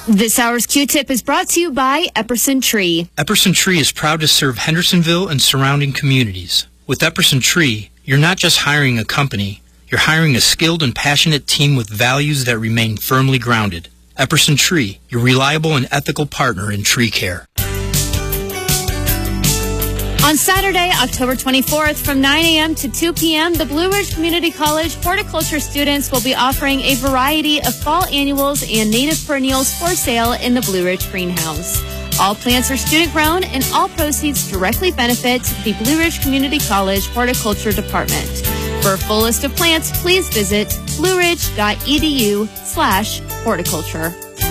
This hour's Q-Tip is brought to you by Epperson Tree. Epperson Tree is proud to serve Hendersonville and surrounding communities. With Epperson Tree, you're not just hiring a company, you're hiring a skilled and passionate team with values that remain firmly grounded. Epperson Tree, your reliable and ethical partner in tree care. On Saturday, October 24th, from 9 a.m. to 2 p.m., the Blue Ridge Community College horticulture students will be offering a variety of fall annuals and native perennials for sale in the Blue Ridge Greenhouse. All plants are student-grown, and all proceeds directly benefit the Blue Ridge Community College Horticulture Department. For a full list of plants, please visit blueridge.edu/horticulture.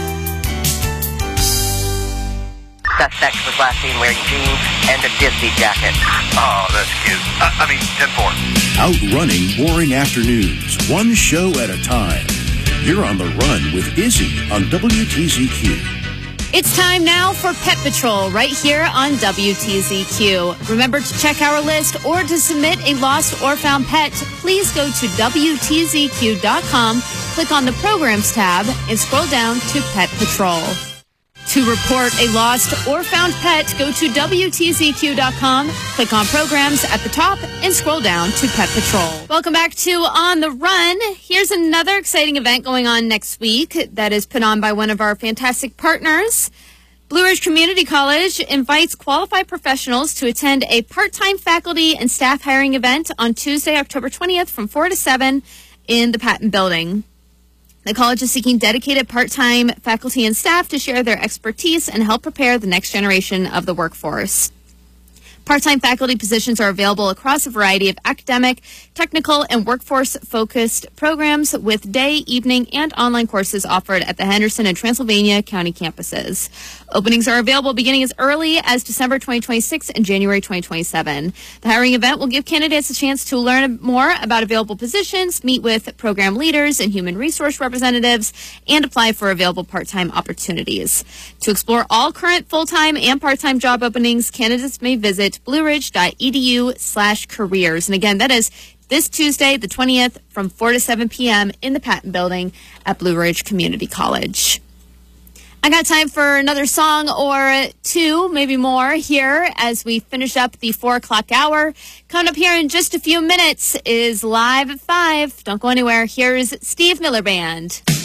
Suspect was last seen wearing jeans and a Disney jacket. Oh, that's cute. I mean, 10-4. Outrunning boring afternoons, one show at a time. You're on the run with Izzy on WTZQ. It's time now for Pet Patrol right here on WTZQ. Remember to check our list or to submit a lost or found pet, please go to WTZQ.com, click on the Programs tab, and scroll down to Pet Patrol. To report a lost or found pet, go to WTZQ.com, click on Programs at the top, and scroll down to Pet Patrol. Welcome back to On the Run. Here's another exciting event going on next week that is put on by one of our fantastic partners. Blue Ridge Community College invites qualified professionals to attend a part-time faculty and staff hiring event on Tuesday, October 20th from 4 to 7 in the Patton Building. The college is seeking dedicated part-time faculty and staff to share their expertise and help prepare the next generation of the workforce. Part-time faculty positions are available across a variety of academic, technical, and workforce-focused programs with day, evening, and online courses offered at the Henderson and Transylvania County campuses. Openings are available beginning as early as December 2026 and January 2027. The hiring event will give candidates a chance to learn more about available positions, meet with program leaders and human resource representatives, and apply for available part-time opportunities. To explore all current full-time and part-time job openings, candidates may visit blueridge.edu/careers. And again, that is this Tuesday, the 20th, from 4 to 7 p.m. in the Patton Building at Blue Ridge Community College. I got time for another song or two, maybe more, here as we finish up the 4 o'clock hour. Coming up here in just a few minutes is Live at 5. Don't go anywhere. Here's Steve Miller Band.